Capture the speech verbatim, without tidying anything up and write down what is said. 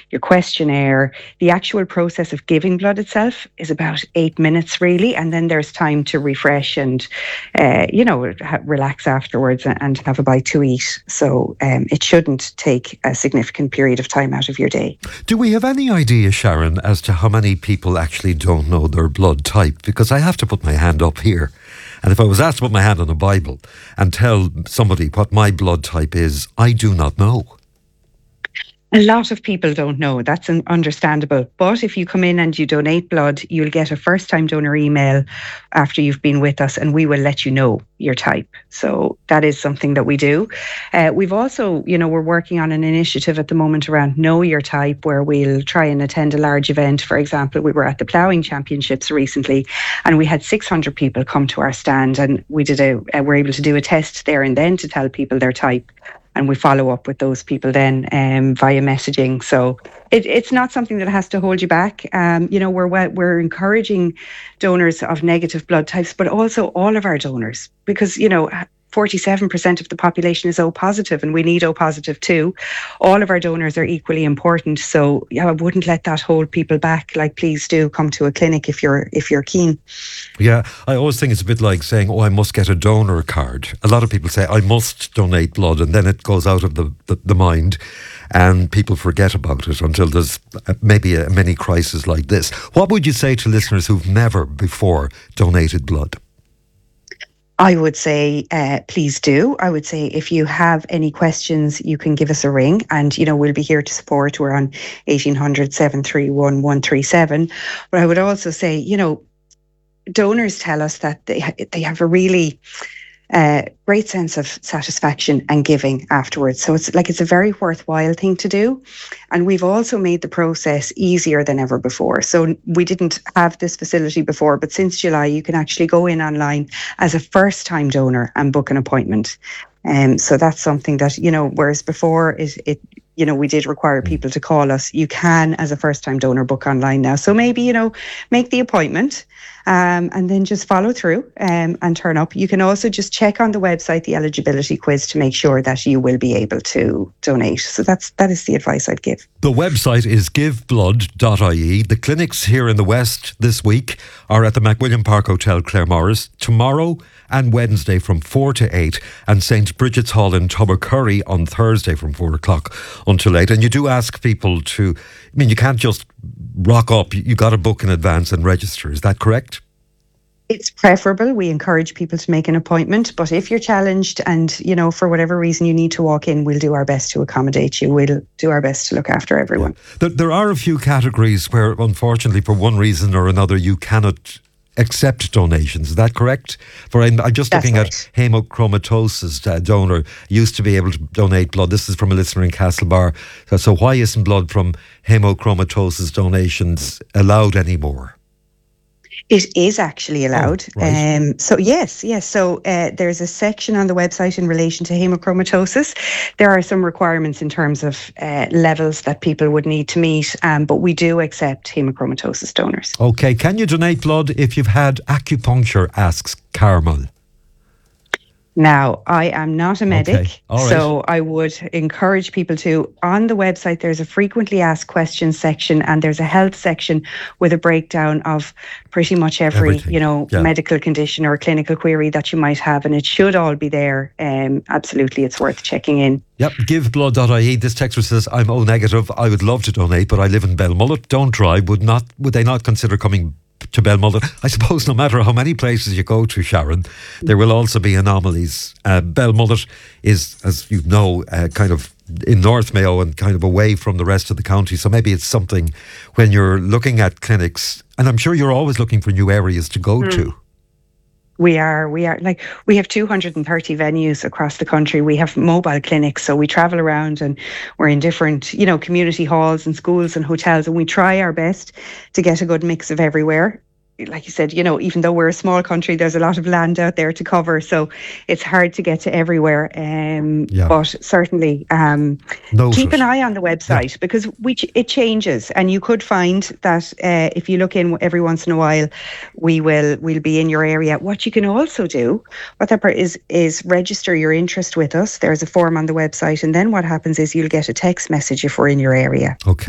your questionnaire. The actual process of giving blood itself is about eight minutes really, and then there's time to refresh and, uh, you know, ha- relax afterwards and have a bite to eat. So um, it shouldn't take a significant period of time out of your day. Do we have any idea, Sharon, as to how many people actually don't know their blood type? Because I have to put my hand up here. And if I was asked to put my hand on a Bible and tell somebody what my blood type is, I do not know. A lot of people don't know. That's un- understandable. But if you come in and you donate blood, you'll get a first-time donor email after you've been with us, and we will let you know your type. So that is something that we do. Uh, we've also, you know, we're working on an initiative at the moment around Know Your Type, where we'll try and attend a large event. For example, we were at the Ploughing Championships recently, and we had six hundred people come to our stand, and we did a, uh, were able to do a test there and then to tell people their type. And we follow up with those people then um, via messaging. So it, it's not something that has to hold you back. Um, you know, we're we're encouraging donors of negative blood types, but also all of our donors, because, you know, forty-seven percent of the population is O positive, and we need O positive too. All of our donors are equally important. So yeah, I wouldn't let that hold people back. Like, please do come to a clinic if you're if you're keen. Yeah, I always think it's a bit like saying, oh, I must get a donor card. A lot of people say, I must donate blood, and then it goes out of the, the, the mind and people forget about it until there's maybe a mini crisis like this. What would you say to listeners who've never before donated blood? I would say, uh, please do. I would say if you have any questions, you can give us a ring, and, you know, we'll be here to support. We're on eighteen hundred, seven three one, one three seven. But I would also say, you know, donors tell us that they ha- they have a really uh, great sense of satisfaction and giving afterwards. So it's like, it's a very worthwhile thing to do. And we've also made the process easier than ever before. So we didn't have this facility before, but since July, you can actually go in online as a first-time donor and book an appointment. Um, so that's something that, you know, whereas before it, it, you know, we did require people to call us. You can, as a first-time donor, book online now. So maybe, you know, make the appointment um, and then just follow through um, and turn up. You can also just check on the website the eligibility quiz to make sure that you will be able to donate. So that's that is the advice I'd give. The website is give blood dot I E. The clinics here in the West this week are at the McWilliam Park Hotel, Claremorris, tomorrow and Wednesday from four to eight, and Saint Bridget's Hall in Tubbercurry on Thursday from four o'clock until eight. And you do ask people to, I mean, you can't just rock up. You got to book in advance and register. Is that correct? It's preferable. We encourage people to make an appointment, but if you're challenged and, you know, for whatever reason you need to walk in, we'll do our best to accommodate you. We'll do our best to look after everyone. Yeah. There, there are a few categories where, unfortunately, for one reason or another, you cannot accept donations. Is that correct? For I'm, I'm just That's looking right. at hemochromatosis uh, donor used to be able to donate blood. This is from a listener in Castlebar. So, so why isn't blood from hemochromatosis donations allowed anymore? It is actually allowed. Oh, right. Um, so yes, yes. So uh, there's a section on the website in relation to hemochromatosis. There are some requirements in terms of uh, levels that people would need to meet, um, but we do accept hemochromatosis donors. Okay, can you donate blood if you've had acupuncture, asks Carmel. Now, I am not a medic, Okay. All right. so I would encourage people to, on the website, there's a frequently asked questions section, and there's a health section with a breakdown of pretty much every, Everything. you know, Yeah. medical condition or clinical query that you might have, and it should all be there. Um, absolutely, it's worth checking in. Yep, give blood dot I E. This texter says, I'm O negative. I would love to donate, but I live in Belmullet. Don't drive. Would not? Would they not consider coming to Belmullet? I suppose no matter how many places you go to, Sharon, there will also be anomalies. Uh, Belmullet is, as you know, uh, kind of in North Mayo and kind of away from the rest of the county. So maybe it's something when you're looking at clinics, and I'm sure you're always looking for new areas to go Mm. to. We are, we are like, we have two hundred thirty venues across the country. We have mobile clinics, so we travel around and we're in different, you know, community halls and schools and hotels, and we try our best to get a good mix of everywhere. Like you said, you know, even though we're a small country, there's a lot of land out there to cover, so it's hard to get to everywhere. Um, Yeah. But certainly, um, Note keep it. an eye on the website because we ch- it changes, and you could find that uh, if you look in every once in a while, we will we'll be in your area. What you can also do, what that part is, is register your interest with us. There's a form on the website, and then what happens is you'll get a text message if we're in your area. Okay.